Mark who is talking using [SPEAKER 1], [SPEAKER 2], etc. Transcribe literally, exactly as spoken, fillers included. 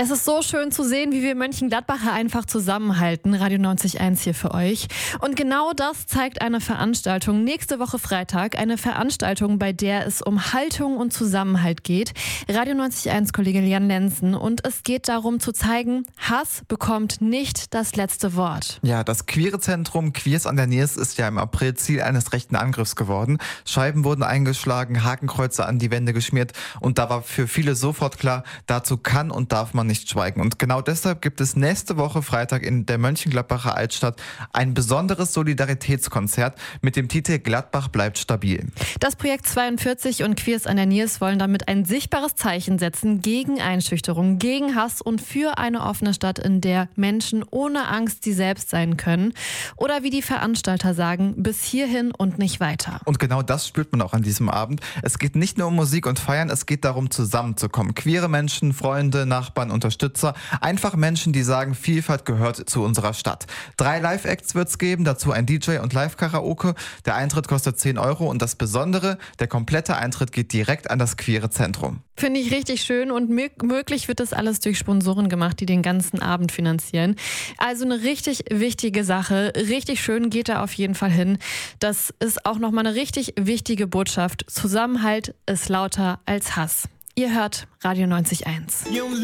[SPEAKER 1] Es ist so schön zu sehen, wie wir Mönchengladbacher einfach zusammenhalten. Radio neunzig Komma eins hier für euch. Und genau das zeigt eine Veranstaltung nächste Woche Freitag. Eine Veranstaltung, bei der es um Haltung und Zusammenhalt geht. Radio neunzig Komma eins Kollege Jan Lenzen. Und es geht darum zu zeigen, Hass bekommt nicht das letzte Wort.
[SPEAKER 2] Ja, das queere Zentrum Queers an der Niers ist ja im April Ziel eines rechten Angriffs geworden. Scheiben wurden eingeschlagen, Hakenkreuze an die Wände geschmiert. Und da war für viele sofort klar, dazu kann und darf man nicht schweigen. Und genau deshalb gibt es nächste Woche Freitag in der Mönchengladbacher Altstadt ein besonderes Solidaritätskonzert mit dem Titel Gladbach bleibt stabil.
[SPEAKER 1] Das Projekt zweiundvierzig und Queers an der Niers wollen damit ein sichtbares Zeichen setzen gegen Einschüchterung, gegen Hass und für eine offene Stadt, in der Menschen ohne Angst sie selbst sein können. Oder wie die Veranstalter sagen, bis hierhin und nicht weiter.
[SPEAKER 2] Und genau das spürt man auch an diesem Abend. Es geht nicht nur um Musik und Feiern, es geht darum, zusammenzukommen. Queere Menschen, Freunde, Nachbarn, Unterstützer, einfach Menschen, die sagen, Vielfalt gehört zu unserer Stadt. Drei Live-Acts wird es geben, dazu ein D J und Live-Karaoke. Der Eintritt kostet zehn Euro und das Besondere, der komplette Eintritt geht direkt an das queere Zentrum.
[SPEAKER 1] Finde ich richtig schön und möglich wird das alles durch Sponsoren gemacht, die den ganzen Abend finanzieren. Also eine richtig wichtige Sache. Richtig schön geht da auf jeden Fall hin. Das ist auch nochmal eine richtig wichtige Botschaft. Zusammenhalt ist lauter als Hass. Ihr hört Radio neunzig Komma eins.